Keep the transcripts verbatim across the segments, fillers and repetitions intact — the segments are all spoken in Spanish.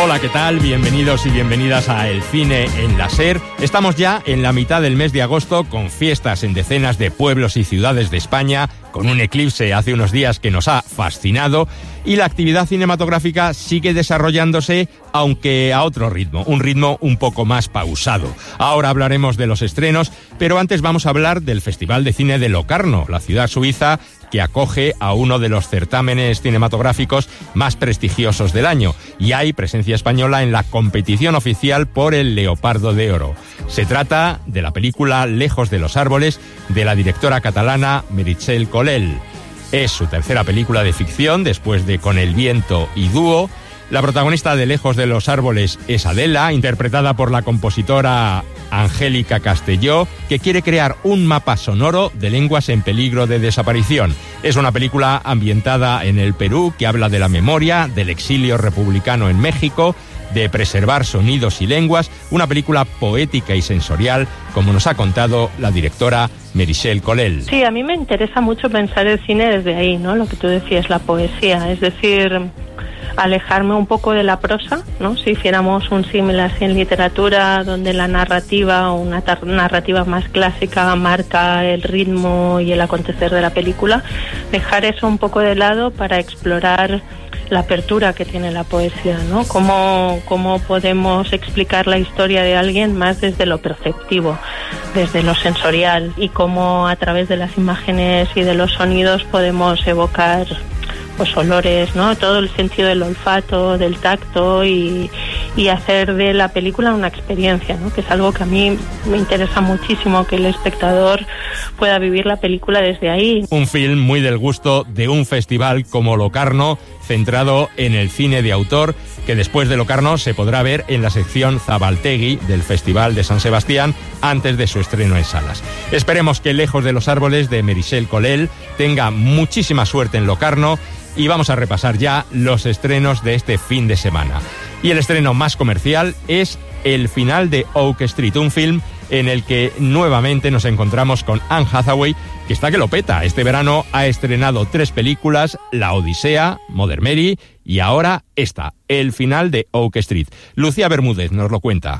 Hola, ¿qué tal? Bienvenidos y bienvenidas a El Cine en la SER. Estamos ya en la mitad del mes de agosto con fiestas en decenas de pueblos y ciudades de España, con un eclipse hace unos días que nos ha fascinado y la actividad cinematográfica sigue desarrollándose, aunque a otro ritmo, un ritmo un poco más pausado. Ahora hablaremos de los estrenos, pero antes vamos a hablar del Festival de Cine de Locarno, la ciudad suiza que acoge a uno de los certámenes cinematográficos más prestigiosos del año, y hay presencia española en la competición oficial por el Leopardo de Oro. Se trata de la película Lejos de los árboles, de la directora catalana Meritxell Colell. Es su tercera película de ficción, después de Con el viento y Dúo. La protagonista de Lejos de los árboles es Adela, interpretada por la compositora Angélica Castelló, que quiere crear un mapa sonoro de lenguas en peligro de desaparición. Es una película ambientada en el Perú que habla de la memoria, del exilio republicano en México, de preservar sonidos y lenguas, una película poética y sensorial, como nos ha contado la directora Meritxell Colell. Sí, a mí me interesa mucho pensar el cine desde ahí, ¿no? Lo que tú decías, la poesía, es decir, alejarme un poco de la prosa, ¿no? Si hiciéramos un símil así en literatura, donde la narrativa, una tar- narrativa más clásica, marca el ritmo y el acontecer de la película, dejar eso un poco de lado para explorar la apertura que tiene la poesía, ¿no? Cómo, cómo podemos explicar la historia de alguien más desde lo perceptivo, desde lo sensorial, y cómo a través de las imágenes y de los sonidos podemos evocar pues olores, ¿no? Todo el sentido del olfato, del tacto, y, y hacer de la película una experiencia, ¿no? Que es algo que a mí me interesa muchísimo, que el espectador pueda vivir la película desde ahí. Un film muy del gusto de un festival como Locarno, centrado en el cine de autor, que después de Locarno se podrá ver en la sección Zabaltegui del Festival de San Sebastián antes de su estreno en salas. Esperemos que Lejos de los árboles de Meritxell Colell tenga muchísima suerte en Locarno, y vamos a repasar ya los estrenos de este fin de semana. Y el estreno más comercial es El final de Oak Street, un film en el que nuevamente nos encontramos con Anne Hathaway, que está que lo peta. Este verano ha estrenado tres películas: La Odisea, Mother Mary y ahora esta, El final de Oak Street. Lucía Bermúdez nos lo cuenta.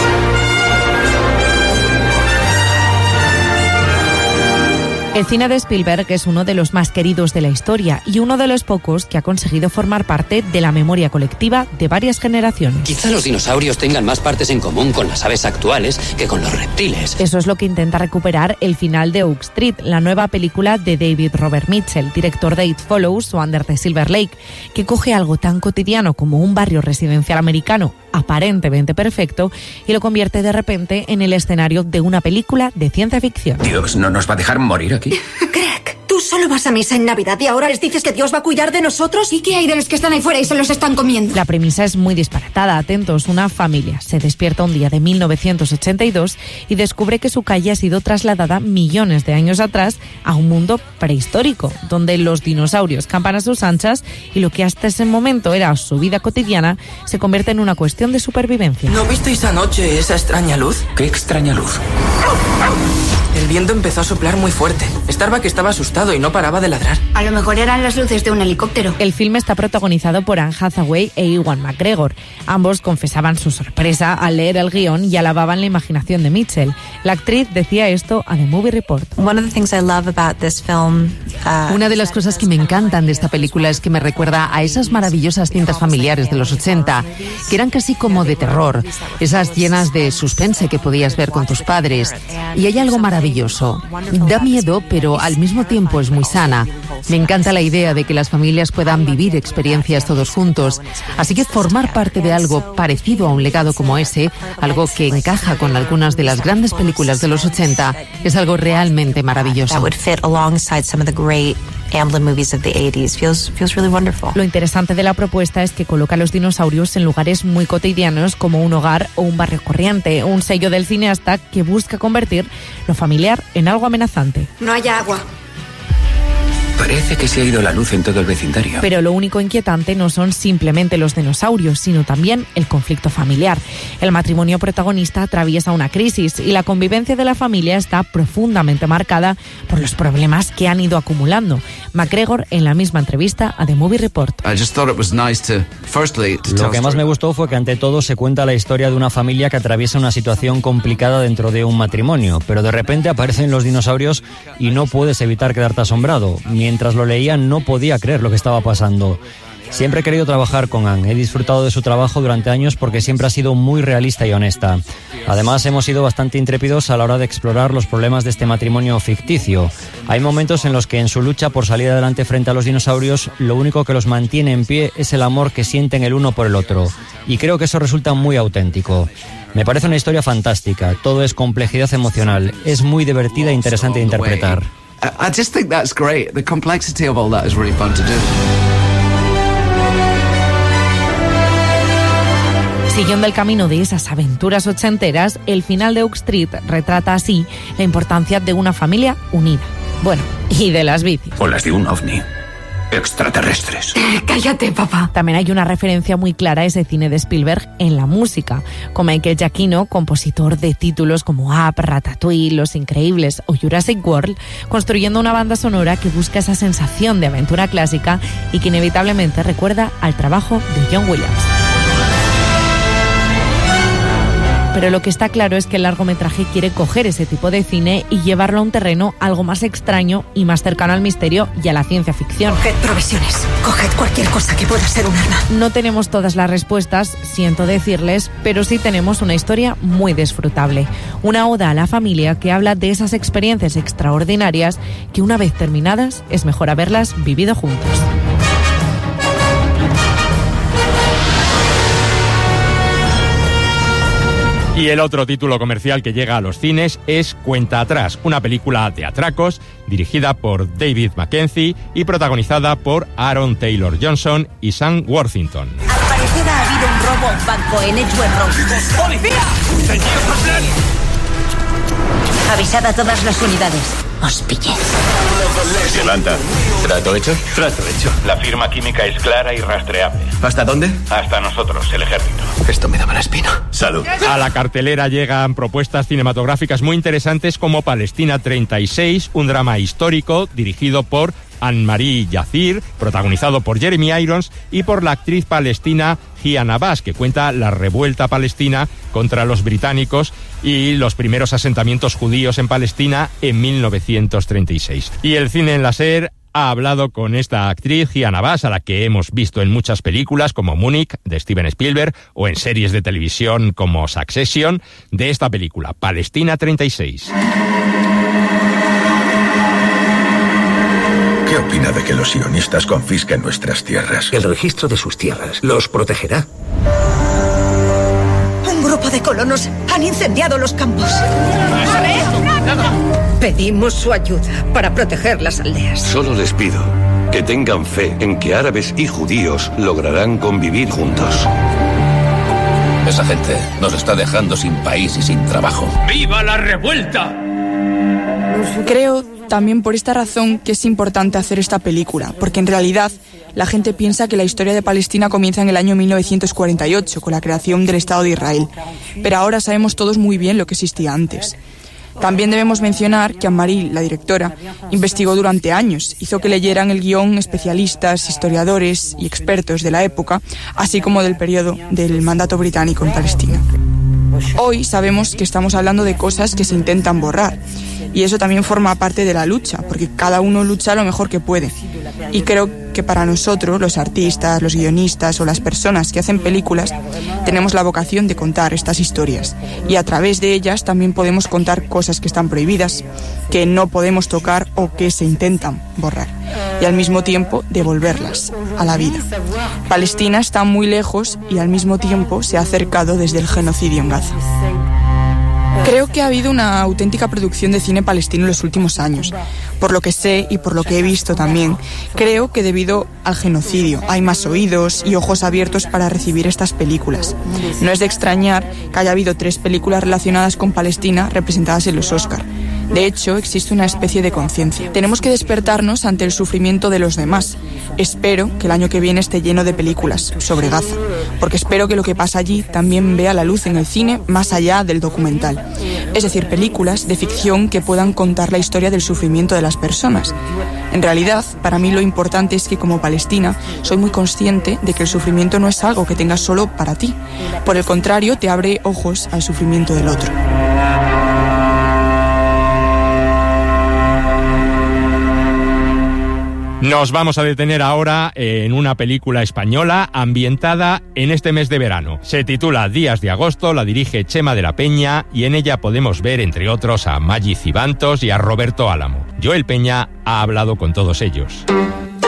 El cine de Spielberg es uno de los más queridos de la historia y uno de los pocos que ha conseguido formar parte de la memoria colectiva de varias generaciones. Quizá los dinosaurios tengan más partes en común con las aves actuales que con los reptiles. Eso es lo que intenta recuperar El final de Oak Street, la nueva película de David Robert Mitchell, director de It Follows o Under the Silver Lake, que coge algo tan cotidiano como un barrio residencial americano aparentemente perfecto y lo convierte de repente en el escenario de una película de ciencia ficción. Dios, ¿no nos va a dejar morir aquí? Greg, tú solo vas a misa en Navidad y ahora les dices que Dios va a cuidar de nosotros. ¿Y qué hay de los que están ahí fuera y se los están comiendo? La premisa es muy disparatada. Atentos, una familia se despierta un día de mil novecientos ochenta y dos y descubre que su calle ha sido trasladada millones de años atrás a un mundo prehistórico, donde los dinosaurios campan a sus anchas y lo que hasta ese momento era su vida cotidiana se convierte en una cuestión de supervivencia. ¿No visteis anoche esa extraña luz? ¿Qué extraña luz? El viento empezó a soplar muy fuerte. Starbuck estaba asustado y no paraba de ladrar. A lo mejor eran las luces de un helicóptero. El film está protagonizado por Anne Hathaway e Ewan McGregor. Ambos confesaban su sorpresa al leer el guión y alababan la imaginación de Mitchell. La actriz decía esto a The Movie Report. Una de las cosas que me encantan de esta película es que me recuerda a esas maravillosas cintas familiares de los ochenta, que eran casi como de terror, esas llenas de suspense que podías ver con tus padres. Y hay algo maravilloso. Da miedo, pero al mismo tiempo es muy sana. Me encanta la idea de que las familias puedan vivir experiencias todos juntos. Así que formar parte de algo parecido a un legado como ese, algo que encaja con algunas de las grandes películas de los ochenta, es algo realmente maravilloso. Amblin movies of the eighties. Feels, feels really wonderful. Lo interesante de la propuesta es que coloca a los dinosaurios en lugares muy cotidianos como un hogar o un barrio corriente, un sello del cineasta que busca convertir lo familiar en algo amenazante. No hay agua. Parece que se ha ido la luz en todo el vecindario. Pero lo único inquietante no son simplemente los dinosaurios, sino también el conflicto familiar. El matrimonio protagonista atraviesa una crisis y la convivencia de la familia está profundamente marcada por los problemas que han ido acumulando. McGregor, en la misma entrevista a The Movie Report. Lo que más me gustó fue que ante todo se cuenta la historia de una familia que atraviesa una situación complicada dentro de un matrimonio, pero de repente aparecen los dinosaurios y no puedes evitar quedarte asombrado. Mientras lo leía no podía creer lo que estaba pasando. Siempre he querido trabajar con Anne. He disfrutado de su trabajo durante años porque siempre ha sido muy realista y honesta. Además, hemos sido bastante intrépidos a la hora de explorar los problemas de este matrimonio ficticio. Hay momentos en los que en su lucha por salir adelante frente a los dinosaurios, lo único que los mantiene en pie es el amor que sienten el uno por el otro. Y creo que eso resulta muy auténtico. Me parece una historia fantástica. Todo es complejidad emocional. Es muy divertida e interesante de interpretar. I just think that's great. The complexity of all that is really fun to do. Siguiendo el camino de esas aventuras ochenteras, el final de Oak Street retrata así la importancia de una familia unida. Bueno, y de las bicis. O las de un ovni. Extraterrestres. Cállate, papá. También hay una referencia muy clara a ese cine de Spielberg en la música, con Michael Giacchino, compositor de títulos como Up, Ratatouille, Los Increíbles o Jurassic World, construyendo una banda sonora que busca esa sensación de aventura clásica y que inevitablemente recuerda al trabajo de John Williams. Pero lo que está claro es que el largometraje quiere coger ese tipo de cine y llevarlo a un terreno algo más extraño y más cercano al misterio y a la ciencia ficción. Coged provisiones, coged cualquier cosa que pueda ser un arma. No tenemos todas las respuestas, siento decirles, pero sí tenemos una historia muy disfrutable. Una oda a la familia que habla de esas experiencias extraordinarias que una vez terminadas es mejor haberlas vivido juntos. Y el otro título comercial que llega a los cines es Cuenta Atrás, una película de atracos dirigida por David Mackenzie y protagonizada por Aaron Taylor Johnson y Sam Worthington. Al parecer ha habido un robo a un banco en Edgeware Road. ¡Policía! ¡Seguidos al plan! Avisad a todas las unidades. Os pillé. Levanta. ¿Trato hecho? Trato hecho. La firma química es clara y rastreable. ¿Hasta dónde? Hasta nosotros, el ejército. Esto me da mala espina. Salud. A la cartelera llegan propuestas cinematográficas muy interesantes como Palestina treinta y seis, un drama histórico dirigido por Anne-Marie Yazir, protagonizado por Jeremy Irons y por la actriz palestina Hian Abbas, que cuenta la revuelta palestina contra los británicos y los primeros asentamientos judíos en Palestina en mil novecientos treinta y seis. Y el cine en la SER ha hablado con esta actriz, Hian Abbas, a la que hemos visto en muchas películas como Múnich, de Steven Spielberg, o en series de televisión como Succession, de esta película, Palestina treinta y seis. ¿Qué opina de que los sionistas confisquen nuestras tierras? El registro de sus tierras los protegerá. Un grupo de colonos han incendiado los campos. Pedimos su ayuda para proteger las aldeas. Solo les pido que tengan fe en que árabes y judíos lograrán convivir juntos. Esa gente nos está dejando sin país y sin trabajo. ¡Viva la revuelta! Creo también por esta razón que es importante hacer esta película, porque en realidad la gente piensa que la historia de Palestina comienza en el año mil novecientos cuarenta y ocho, con la creación del Estado de Israel. Pero ahora sabemos todos muy bien lo que existía antes. También debemos mencionar que Anne-Marie, la directora, investigó durante años, hizo que leyeran el guión especialistas, historiadores y expertos de la época, así como del periodo del mandato británico en Palestina. Hoy sabemos que estamos hablando de cosas que se intentan borrar, y eso también forma parte de la lucha, porque cada uno lucha lo mejor que puede. Y creo que para nosotros, los artistas, los guionistas o las personas que hacen películas, tenemos la vocación de contar estas historias. Y a través de ellas también podemos contar cosas que están prohibidas, que no podemos tocar o que se intentan borrar. Y al mismo tiempo devolverlas a la vida. Palestina está muy lejos y al mismo tiempo se ha acercado desde el genocidio en Gaza. Creo que ha habido una auténtica producción de cine palestino en los últimos años. Por lo que sé y por lo que he visto también, creo que debido al genocidio hay más oídos y ojos abiertos para recibir estas películas. No es de extrañar que haya habido tres películas relacionadas con Palestina representadas en los Oscar. De hecho, existe una especie de conciencia. Tenemos que despertarnos ante el sufrimiento de los demás. Espero que el año que viene esté lleno de películas sobre Gaza, porque espero que lo que pasa allí también vea la luz en el cine más allá del documental. Es decir, películas de ficción que puedan contar la historia del sufrimiento de las personas. En realidad, para mí lo importante es que como palestina soy muy consciente de que el sufrimiento no es algo que tengas solo para ti. Por el contrario, te abre ojos al sufrimiento del otro. Nos vamos a detener ahora en una película española ambientada en este mes de verano. Se titula Días de agosto, la dirige Chema de la Peña y en ella podemos ver, entre otros, a Maggi Cibantos y a Roberto Álamo. Joel Peña ha hablado con todos ellos.